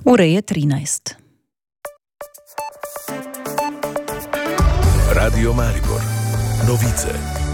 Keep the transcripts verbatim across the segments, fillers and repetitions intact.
Ura je trinajst. Radio Maribor. Novice.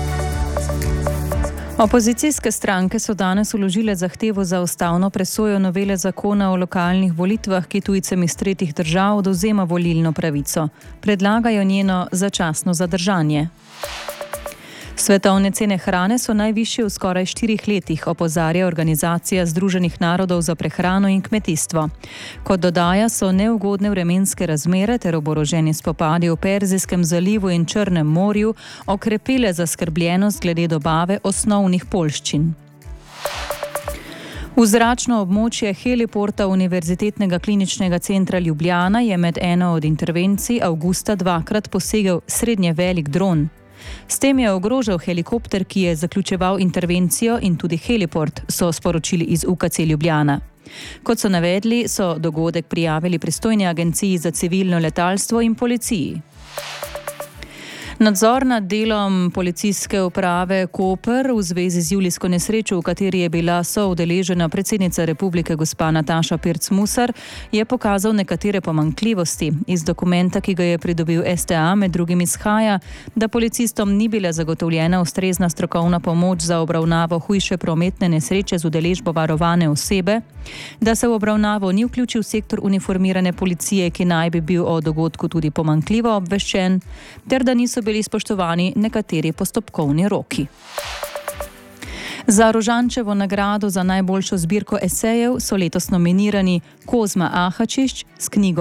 Opozicijske stranke so danes vložile zahtevo za ustavno presojo novele zakona o lokalnih volitvah, ki tujcem iz tretjih držav odvzema volilno pravico. Predlagajo njeno začasno zadržanje. Svetovne cene hrane so najvišje v skoraj štirih letih, opozarja Organizacija Združenih narodov za prehrano in kmetijstvo. Kot dodaja, so neugodne vremenske razmere ter oboroženi spopadi v Perzijskem zalivu in Črnem morju okrepile zaskrbljenost glede dobave osnovnih poljščin. V zračno območje heliporta Univerzitetnega kliničnega centra Ljubljana je med eno od intervencij avgusta dvakrat posegel srednje velik dron. S tem je ogrožal helikopter, ki je zaključeval intervencijo, in tudi heliport, so sporočili iz U K C Ljubljana. Kot so navedli, so dogodek prijavili pristojni agenciji za civilno letalstvo in policiji. Nadzor nad delom policijske uprave Koper v zvezi z julijsko nesrečo, v kateri je bila soudeležena predsednica republike gospa Nataša Pirc Musar, je pokazal nekatere pomanjkljivosti. Iz dokumenta, ki ga je pridobil S T A, med drugim izhaja, da policistom ni bila zagotovljena ustrezna strokovna pomoč za obravnavo hujše prometne nesreče z udeležbo varovane osebe, da se v obravnavo ni vključil sektor uniformirane policije, ki naj bi bil o dogodku tudi pomanjkljivo obveščen, ter da niso bili spoštovani nekateri postopkovni roki. Za Rožančevo nagrado za najboljšo zbirko esejev so letos nominirani Kozma Ahačič s knjigo